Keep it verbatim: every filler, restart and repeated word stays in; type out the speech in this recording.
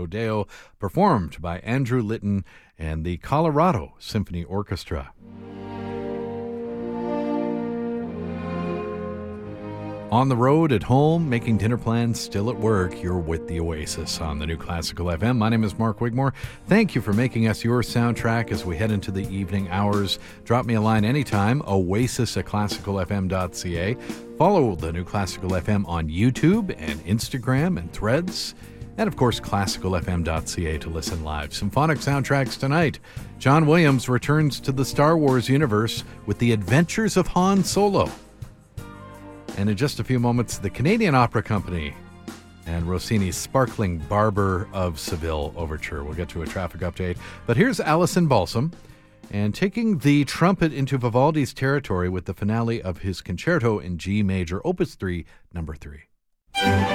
Rodeo, performed by Andrew Litton and the Colorado Symphony Orchestra. On the road, at home, making dinner plans, still at work, you're with the Oasis on the New Classical F M. My name is Mark Wigmore. Thank you for making us your soundtrack as we head into the evening hours. Drop me a line anytime, oasis at classical f m dot c a. Follow the New Classical F M on YouTube and Instagram and Threads. And, of course, classical f m dot c a to listen live. Symphonic soundtracks tonight. John Williams returns to the Star Wars universe with The Adventures of Han Solo. And in just a few moments, the Canadian Opera Company and Rossini's sparkling Barber of Seville overture. We'll get to a traffic update. But here's Alison Balsam, and taking the trumpet into Vivaldi's territory with the finale of his concerto in G major, Opus three, number three.